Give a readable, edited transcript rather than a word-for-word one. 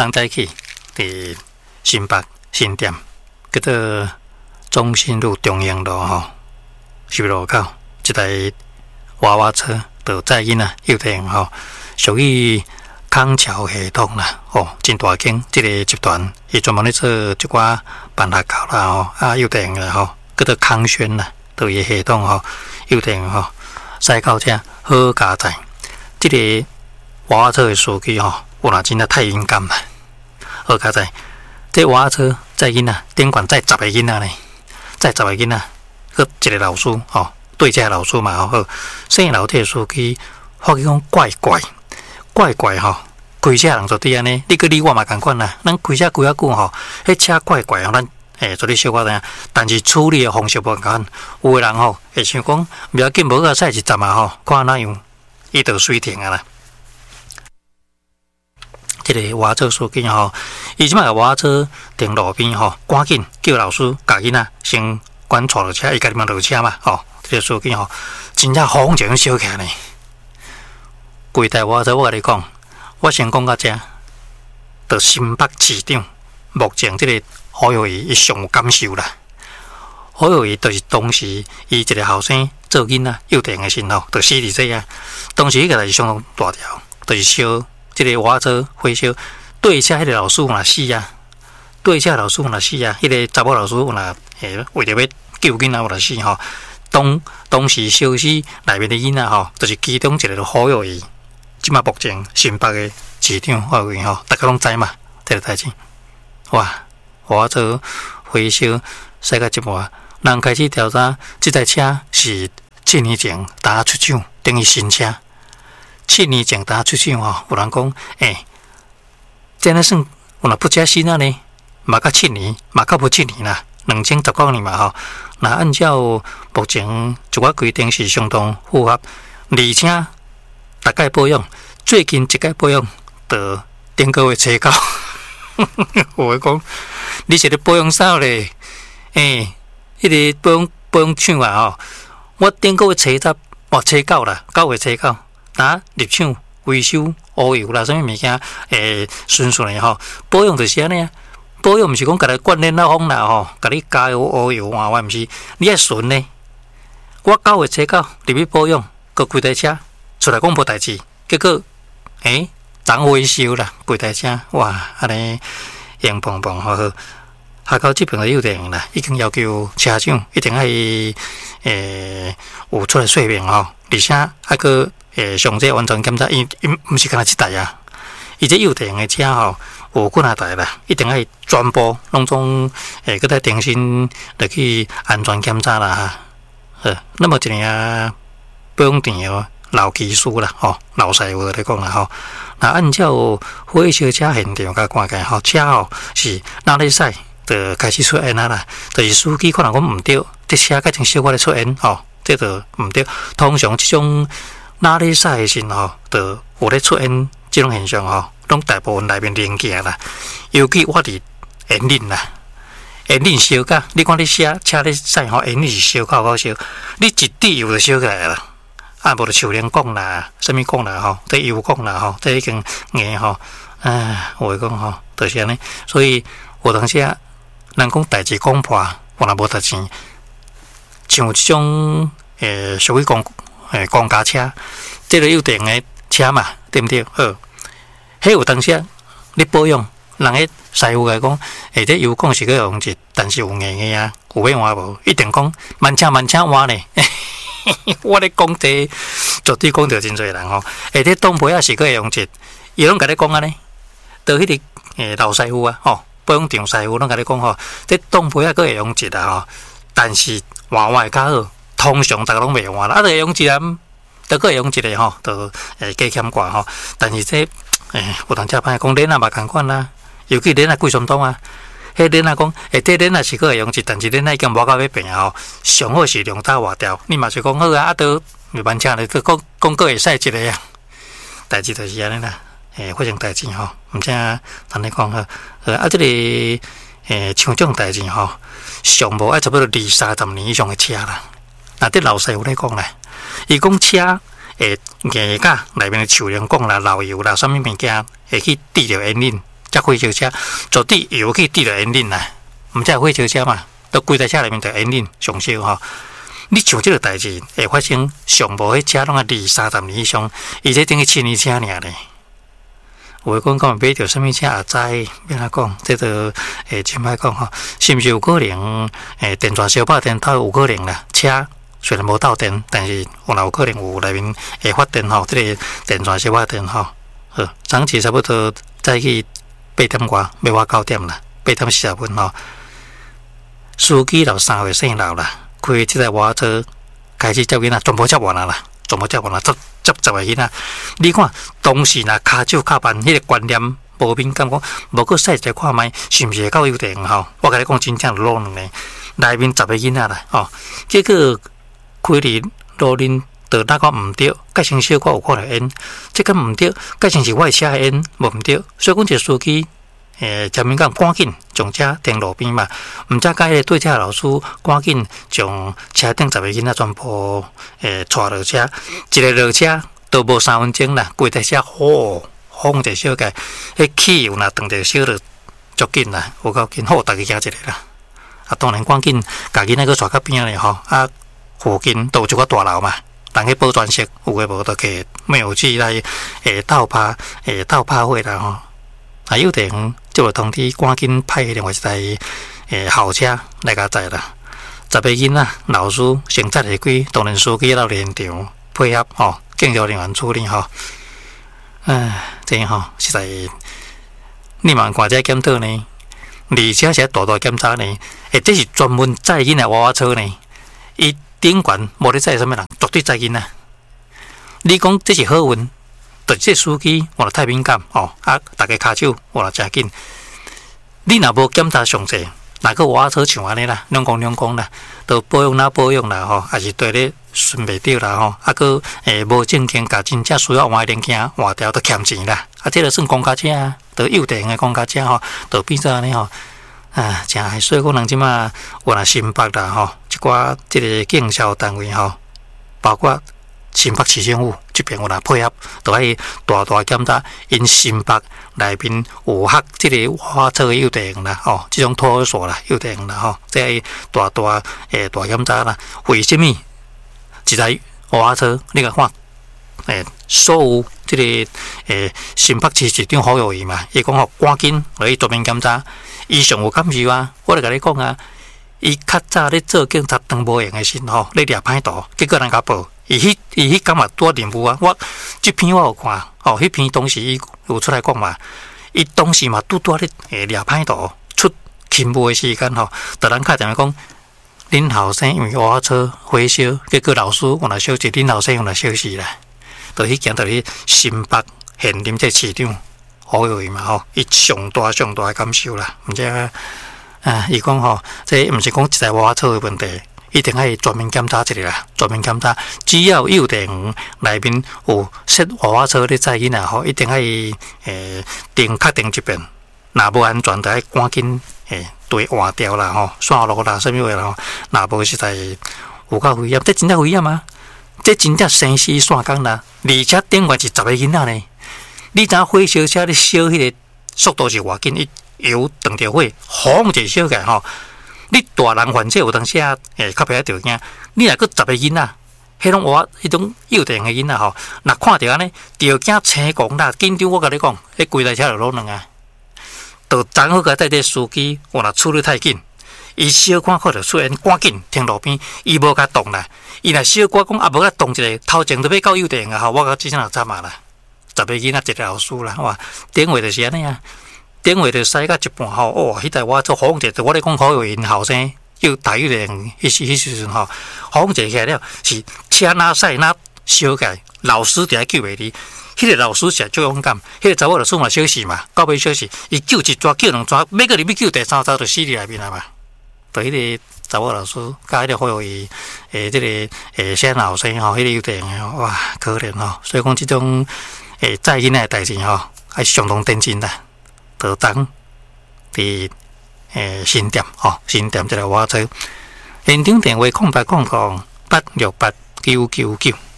当早起伫新北新店，叫做中信路中央路十路口一台娃娃车，就载囡仔幼稚园属于康桥系统啦，真大间。这个集团伊专门咧做一寡办学校啦，幼稚园啦叫做康轩啦，就伊系统幼稚园驶到遮好加载。这个娃娃车的司机有若真的太敏感啦，好加载。这娃娃车载囡仔，顶管载10个囡仔呢，载10个囡仔，佮一个老师对遮老师嘛好，姓老这司机发觉讲怪开车人就对安尼，你佮你我嘛共款啦。咱开车开啊久迄车怪咱做咧小可知影，但是处理的方式无共款。有的人会想讲，不要紧，无个驶一站看哪样，伊就随停啊啦。这个娃车司机伊即摆个娃车停路边赶紧叫老师甲囡仔先管带落车，伊家己嘛落车嘛这个司机真正慌就烧起来呢。规台娃车我甲你讲，我先讲到遮，就新北市长目前这个侯友宜伊上有感受啦。侯友宜就是当时伊一个后生做囡仔幼稚园的时候，就死伫这啊。当时迄个是相当大条，就是烧这个娃车火烧，对车迄个老师若死啊，对车老师若死啊，迄个查某老师若为着要救囡仔若死当时消息内面的囡仔就是其中一个侯友宜。即马目前新北的市长侯友宜大家拢知嘛，这个代志。哇，娃车火烧驶到即半，人开始调查，这台车是7年前打出厂，等于新车。7年前打出厂有人讲，这样算有若不加新啊呢？嘛到7年，嘛到不7年啦，2019年嘛那按照目前一寡规定是相当符合，而且大概保养，最近一届保养就顶个月初到。我讲，你是咧保养啥咧？迄个保养厂啊我顶个月初9啦，9月初9，入厂维修乌油啦，什么物件顺的保养就是安尼啊。保养毋是讲甲你灌炼哪风啦甲你加油乌油我毋是，你爱顺呢。我9月初9入去保养，佮规台车出来讲无代志，结果昨维修啦，规台车哇安尼硬邦邦好。学校这边的幼稚园啦，已经要求车长一定要有出来说明而且还个上这完全检查，伊毋是干那一台啊，伊这幼稚园的车有几啊台啦，一定要全部拢总搁再重新来去安全检查啦那么一个保养店的老技师啦老师傅来讲啦那按照火烧车现场甲看起来车是哪里驶就开始出烟啦，就是司机可能讲毋对，这车改成小可咧出烟这就毋对。通常这种哪里驶的时就有咧出烟这种现象拢大部分内面零件啦，尤其我伫烟林啦，烟林烧甲，你看你车咧驶烟林是烧到烧，你一滴油就烧起来啦。无就手连讲啦，什么讲啦这油讲啦这已经硬我讲就是安尼，所以有当时人讲代志讲破，我若无值钱，像这种属于公家车，这个有电的车嘛，对不对？迄有当时你保养，人迄师傅来讲，这油讲是个用一，但是有硬的啊，有要换无？一定讲慢车换呢。我咧讲这绝对讲到真侪人这当配啊是个会用一，伊拢甲你讲安尼，到迄个老师傅啊保养厂师傅拢甲你讲这当配啊个会用一啦但是换会较好，通常大家拢袂换啦，就会用一啊，都个会用一个就加减挂但是这有当时歹讲恁也嘛共款啦，尤其恁也贵相当啊。迄恁也讲，这恁也是个会用一，但是恁已经无到要变上好是量大换掉。你嘛是讲好啊，都慢车咧，讲个会使一个啊。代志就是安尼啦，发生代志毋知同你讲这个像这种代志上无爱差不多20-30年以上的车啦。那对老师傅来讲啦，伊讲车硬架内面的手连讲啦、漏油啦、什么物件会去滴着烟瘾。 这火烧车绝对油去滴到烟领啦，毋只火烧车嘛，都规台车里面就烟领上烧吼。你像这个代志会发生，上无迄车拢啊20-30年以上，而且等于7年车尔咧。有诶讲买着什么车也知，要哪讲，这都真歹讲吼，是毋是有可能电钻烧爆电倒有可能啦？车虽然无倒电，但是有可能有内面会发电吼，这个电钻烧爆电吼。好，早起差不多再去8点外，要我9点啦，8点40分吼。司机老3岁生老啦，开这台娃车开始接囡仔，全部接完啦，全部接完啦，接10个囡仔。你看当时若骹手骹慢，迄个观念无敏感，讲无去试一下看卖，是毋是会到有电吼？我甲你讲，真正路两个，内面10个囡仔啦，哦，结果开哩路恁。就那个毋对，改成小可有可能烟，这个毋对，改成是我的车的烟，无毋对。所以讲，这司机前面讲赶紧将车停路边嘛，毋则甲迄个对车老师赶紧将车顶10个囡仔全部带落车，一个落车都无3分钟啦，规台车轰者小个，迄汽油若断者烧着足紧啦，有够紧，好，大家行一个啦。啊，当然赶紧家囡仔去带到边咧吼，啊，附近都有一个大楼嘛。人去保全室，有诶无就摕灭火器来斗拍火啦吼。啊，有地方就会通知赶紧派另外一台校车来甲载啦。10个囡仔老师先载下几，当然司机到现场配合吼，警察人员处理吼。这吼实在，你嘛看这检讨呢，而且是大检查呢，这是专门载囡仔娃娃车呢，伊。顶悬无咧载什么人，绝对载囡仔。你讲这是好运，但这司机我太敏感哦，啊，大家骹手我真紧。你若无检查详细，哪个娃车像安尼啦，两讲啦，都保养啦吼，还是对咧顺袂着啦吼，啊个无正经，甲真正需要换零件换掉都欠钱啦。啊，这个算公家车啊，都有电的公家车吼，都变做安尼吼。啊，真系，所以讲人即马有若新北啦吼，一寡即个警消单位吼，包括新北市政府这边有若配合，都爱大检查因新北内面有合即个花车有电啦吼，即种托儿所啦有电啦吼，即爱大检查啦。为什么一台花车你甲看？所有即个新北市市长侯友宜嘛，伊讲吼赶紧来去全面检查。伊上有感受啊！我来甲你讲啊，伊较早咧做警察当无用诶时吼，咧掠歹徒，结果人家报，伊迄感觉多任务啊！我即篇我有看，吼，迄篇当时伊有出来讲嘛，伊当时嘛拄咧掠歹徒出勤务诶时间吼，突然敲电话讲，恁后生因为娃车火烧，结果老师有若小息，恁后生有若小息啦，就去行到去新北县林这市长。好友嘛吼，伊上大诶感受啦，毋知伊讲吼，这毋是讲一台娃娃车诶问题，一定爱全面检查一下啦，全面检查，只要幼稚园内面有设娃娃车咧载囡仔吼，一定爱确定一遍，若无安全，就爱赶紧对换掉啦吼，线路啦，什么话啦吼，若无实在有够危险，这真正危险啊！这真正生死线工啦，而且顶悬是10个囡仔呢。你知影火烧车咧烧迄个速度是偌紧，伊油断着火，轰就烧起来吼。你大人犯这有当时较袂着惊。你若佫10个囡仔，迄种迄种幼稚园的囡仔吼，若看着安尼，着惊青狂啦，紧张我甲你讲，迄规台车就落两啊。就昨好甲带这司机，我若处理太紧，伊小看着出现赶紧停路边，伊无甲动啦。伊若小可讲啊，无甲动一个，头前都要到幼稚园啊吼，我甲即阵就知嘛啦。10个囡仔一个老师啦，哇！电话就是安尼啊，电话就驶到一半吼，哦，迄台我做轰者，我咧讲好有因后生，又大幼人，迄时阵吼，轰者起来了，是车哪驶哪烧起来，老师伫遐救袂离，迄个老师是最勇敢，迄个查某老师嘛小事嘛，到尾小事，伊救一抓救两抓，每个入去救第三抓就死伫内面啊嘛。就迄个查某老师，甲迄个好有伊即个小后生吼，迄个幼稚园吼，哇，可怜吼，所以讲即种。载囡仔诶代志吼，还相当认真啦。就当伫新店吼，新店即个娃车，现场电话0800868999。